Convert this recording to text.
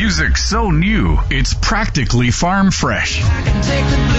Music so new, it's practically farm fresh. I can take the blue